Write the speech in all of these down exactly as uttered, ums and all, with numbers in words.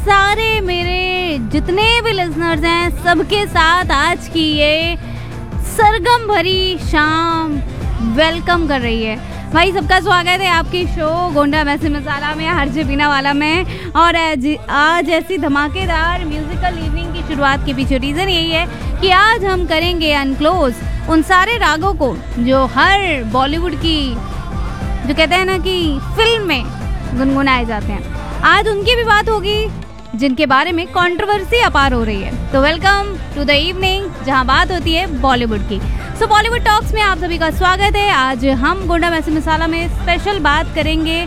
सारे मेरे जितने भी लिसनर्स हैं सबके साथ आज की ये सरगम भरी शाम वेलकम कर रही है। भाई सबका स्वागत है आपके शो गोंडा मैसी मसाला में, हर्जे बीना वाला में। और आज ऐसी धमाकेदार म्यूजिकल इवनिंग की शुरुआत के पीछे रीज़न यही है कि आज हम करेंगे अनक्लोज उन सारे रागों को जो हर बॉलीवुड की, जो कहते हैं ना कि फिल्म में गुनगुनाए जाते हैं। आज उनकी भी बात होगी जिनके बारे में कंट्रोवर्सी अपार हो रही है। तो वेलकम टू द इवनिंग जहां बात होती है बॉलीवुड की। सो बॉलीवुड टॉक्स में आप सभी का स्वागत है। आज हम गोंडा मैसी मसाला में स्पेशल बात करेंगे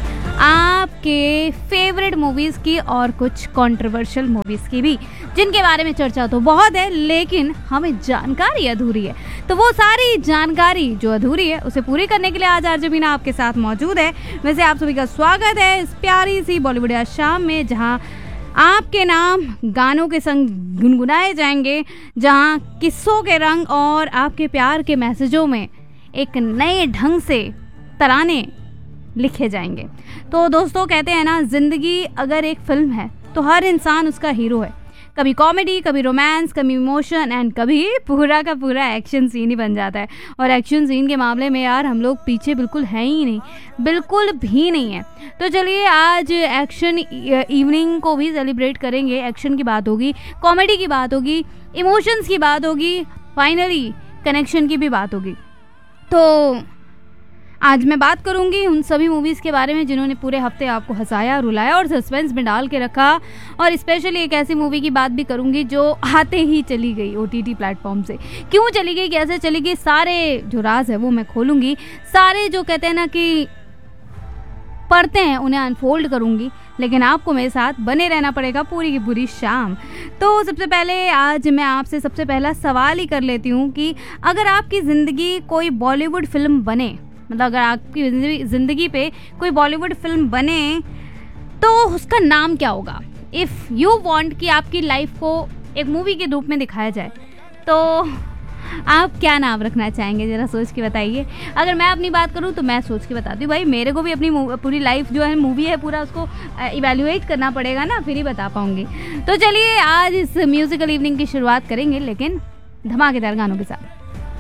आपके फेवरेट मूवीज़ की और कुछ कंट्रोवर्शियल मूवीज़ की भी, जिनके बारे में चर्चा तो बहुत है लेकिन हमें जानकारी अधूरी है। तो वो सारी जानकारी जो अधूरी है उसे पूरी करने के लिए आज आरजे बीना आपके साथ मौजूद है। वैसे आप सभी का स्वागत है इस प्यारी सी बॉलीवुड शाम में जहां आपके नाम गानों के संग गुनगुनाए जाएंगे, जहां किस्सों के रंग और आपके प्यार के मैसेजों में एक नए ढंग से तराने लिखे जाएंगे। तो दोस्तों कहते हैं ना, ज़िंदगी अगर एक फिल्म है तो हर इंसान उसका हीरो है। कभी कॉमेडी, कभी रोमांस, कभी इमोशन एंड कभी पूरा का पूरा एक्शन सीन ही बन जाता है। और एक्शन सीन के मामले में यार हम लोग पीछे बिल्कुल हैं ही नहीं, बिल्कुल भी नहीं है। तो चलिए आज एक्शन इवनिंग को भी सेलिब्रेट करेंगे। एक्शन की बात होगी, कॉमेडी की बात होगी, इमोशंस की बात होगी, फाइनली कनेक्शन की भी बात होगी। तो आज मैं बात करूंगी उन सभी मूवीज़ के बारे में जिन्होंने पूरे हफ्ते आपको हंसाया, रुलाया और सस्पेंस में डाल के रखा। और स्पेशली एक ऐसी मूवी की बात भी करूंगी जो आते ही चली गई ओटीटी प्लेटफॉर्म से। क्यों चली गई, कैसे चली गई, सारे जो राज है वो मैं खोलूंगी। सारे जो कहते हैं ना कि पढ़ते हैं उन्हें अनफोल्ड करूंगी, लेकिन आपको मेरे साथ बने रहना पड़ेगा पूरी की पूरी शाम। तो सबसे पहले आज मैं आपसे सबसे पहला सवाल ही कर लेती हूँ कि अगर आपकी ज़िंदगी कोई बॉलीवुड फिल्म बने, मतलब अगर आपकी ज़िंदगी पे कोई बॉलीवुड फिल्म बने तो उसका नाम क्या होगा? इफ़ यू वांट कि आपकी लाइफ को एक मूवी के रूप में दिखाया जाए तो आप क्या नाम रखना चाहेंगे, ज़रा सोच के बताइए। अगर मैं अपनी बात करूं तो मैं सोच के बताती हूँ भाई, मेरे को भी अपनी पूरी लाइफ जो है मूवी है पूरा उसको इवैल्यूएट करना पड़ेगा ना, फिर ही बता पाऊँगी। तो चलिए आज इस म्यूज़िकल इवनिंग की शुरुआत करेंगे लेकिन धमाकेदार गानों के साथ।